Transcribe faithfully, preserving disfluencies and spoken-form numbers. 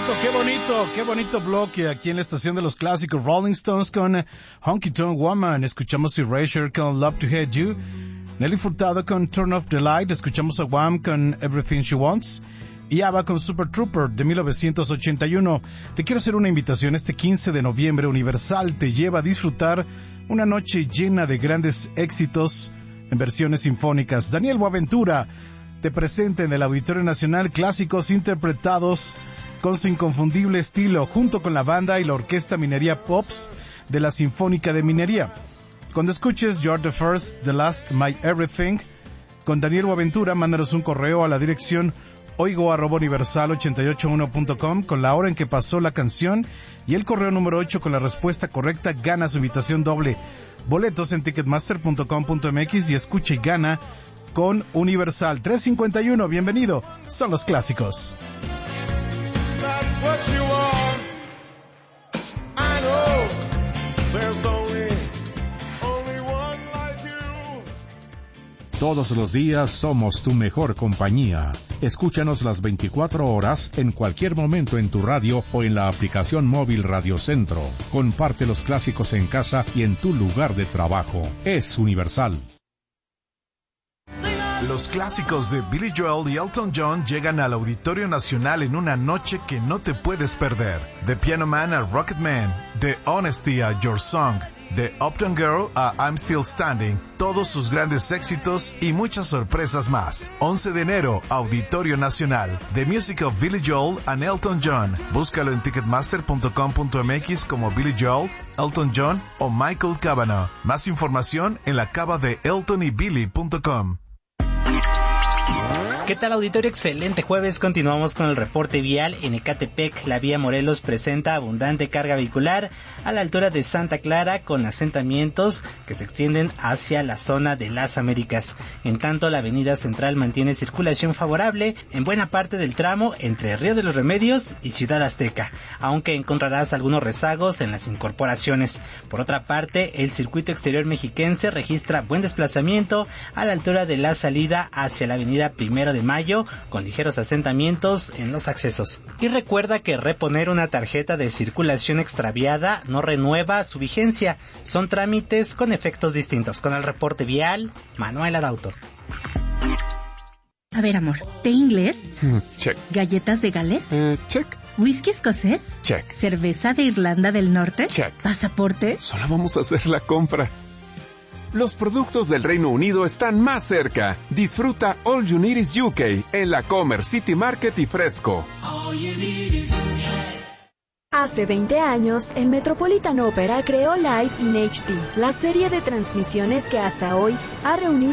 qué bonito, qué bonito bloque aquí en la estación de los clásicos. Rolling Stones con Honky Tonk Woman, escuchamos Erasure con Love to Hate You, Nelly Furtado con Turn Off the Light, escuchamos a Wham con Everything She Wants y ABBA con Super Trooper de mil novecientos ochenta y uno. Te quiero hacer una invitación. Este quince de noviembre Universal te lleva a disfrutar una noche llena de grandes éxitos en versiones sinfónicas. Daniel Boaventura te presenta en el Auditorio Nacional clásicos interpretados con su inconfundible estilo, junto con la banda y la Orquesta Minería Pops de la Sinfónica de Minería. Cuando escuches You're the First, The Last, My Everything, con Daniel Boaventura, mándanos un correo a la dirección oigo arroba universal ochenta y ocho uno punto com con la hora en que pasó la canción y el correo número ocho con la respuesta correcta gana su invitación doble. Boletos en ticketmaster punto com punto m x y escucha y gana con Universal. Tres cincuenta y uno, bienvenido, son los clásicos. That's what you want. I know there's only, only one like you. Todos los días somos tu mejor compañía. Escúchanos las veinticuatro horas en cualquier momento en tu radio o en la aplicación móvil Radio Centro. Comparte los clásicos en casa y en tu lugar de trabajo. Es Universal. Los clásicos de Billy Joel y Elton John llegan al Auditorio Nacional en una noche que no te puedes perder. De Piano Man a Rocket Man, de Honesty a Your Song, de Uptown Girl a I'm Still Standing, todos sus grandes éxitos y muchas sorpresas más. once de enero, Auditorio Nacional, The Music of Billy Joel and Elton John. Búscalo en ticketmaster punto com punto m x como Billy Joel, Elton John o Michael Cavanaugh. Más información en la cava de elton y billy punto com. ¿Qué tal, auditorio? Excelente jueves. Continuamos con el reporte vial. En Ecatepec, la vía Morelos presenta abundante carga vehicular a la altura de Santa Clara, con asentamientos que se extienden hacia la zona de las Américas. En tanto, la avenida Central mantiene circulación favorable en buena parte del tramo entre Río de los Remedios y Ciudad Azteca, aunque encontrarás algunos rezagos en las incorporaciones. Por otra parte, el circuito exterior mexiquense registra buen desplazamiento a la altura de la salida hacia la avenida Primero de Mayo, con ligeros asentamientos en los accesos. Y recuerda que reponer una tarjeta de circulación extraviada no renueva su vigencia. Son trámites con efectos distintos. Con el reporte vial, Manuel Adauto. A ver, amor, ¿té inglés? Check. ¿Galletas de Gales? Uh, check. ¿Whisky escocés? Check. ¿Cerveza de Irlanda del Norte? Check. ¿Pasaporte? Solo vamos a hacer la compra. Los productos del Reino Unido están más cerca. Disfruta All You Need Is U K en la Comer City Market y Fresco. Hace veinte años, el Metropolitan Opera creó Live in H D, la serie de transmisiones que hasta hoy ha reunido